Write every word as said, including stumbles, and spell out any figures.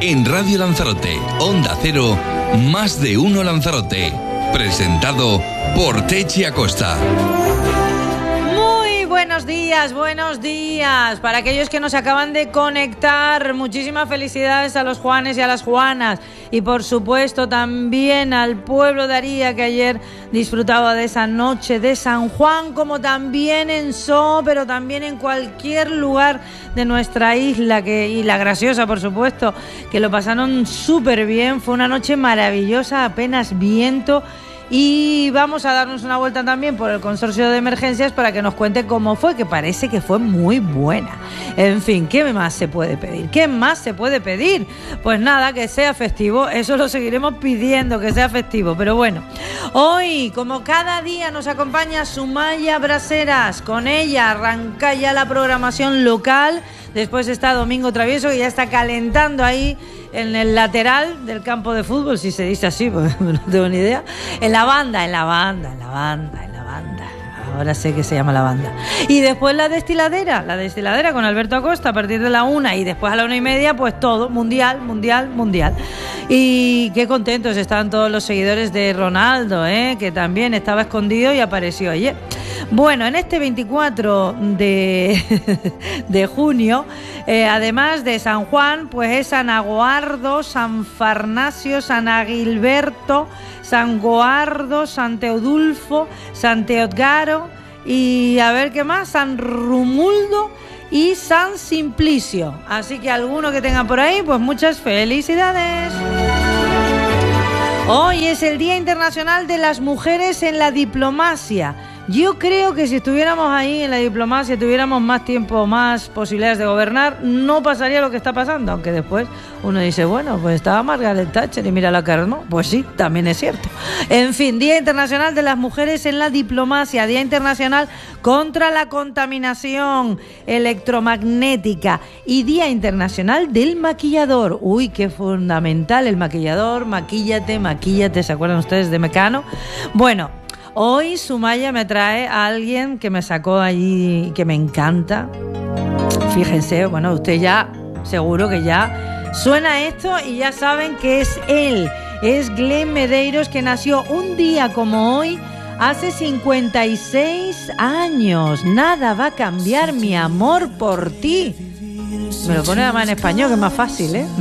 En Radio Lanzarote, Onda Cero, Más de Uno Lanzarote. Presentado por Techi Acosta. Buenos días, buenos días. Para aquellos que nos acaban de conectar, muchísimas felicidades a los Juanes y a las Juanas. Y por supuesto también al pueblo de Aría, que ayer disfrutaba de esa noche de San Juan, como también en So, pero también en cualquier lugar de nuestra isla, que, y la Graciosa, por supuesto, que lo pasaron súper bien. Fue una noche maravillosa, apenas viento. Y vamos a darnos una vuelta también por el consorcio de emergencias para que nos cuente cómo fue, que parece que fue muy buena. En fin, ¿qué más se puede pedir? ¿Qué más se puede pedir? Pues nada, que sea festivo, eso lo seguiremos pidiendo, que sea festivo. Pero bueno, hoy, como cada día, nos acompaña Sumaya Braseras. Con ella arranca ya la programación local. Después está Domingo Travieso, que ya está calentando ahí en el lateral del campo de fútbol, si se dice así, pues no tengo ni idea. En la banda, en la banda, en la banda, en la banda. Ahora sé que se llama la banda. Y después la destiladera, la destiladera con Alberto Acosta a partir de la una, y después a la una y media, pues todo, mundial, mundial, mundial. Y qué contentos están todos los seguidores de Ronaldo, ¿eh? Que también estaba escondido y apareció ayer. Bueno, en este veinticuatro de, de junio, eh, además de San Juan, pues es San Aguardo, San Farnasio, San Agilberto, San Goardo, San Teodulfo, San Teodgaro y a ver qué más, San Rumuldo y San Simplicio. Así que alguno que tenga por ahí, pues muchas felicidades. Hoy es el Día Internacional de las Mujeres en la Diplomacia. Yo creo que si estuviéramos ahí en la diplomacia, tuviéramos más tiempo, más posibilidades de gobernar, no pasaría lo que está pasando. Aunque después uno dice, bueno, pues estaba Margaret Thatcher y mira la que armó. Pues sí, también es cierto. En fin, Día Internacional de las Mujeres en la Diplomacia, Día Internacional contra la Contaminación Electromagnética y Día Internacional del Maquillador. Uy, qué fundamental el maquillador, maquíllate, maquíllate, ¿se acuerdan ustedes de Mecano? Bueno, hoy Sumaya me trae a alguien que me sacó allí, que me encanta. Fíjense, bueno, usted ya, seguro que ya suena esto y ya saben que es él. Es Glenn Medeiros, que nació un día como hoy, hace cincuenta y seis años. Nada va a cambiar mi amor por ti. Me lo pone además en español, que es más fácil, ¿eh?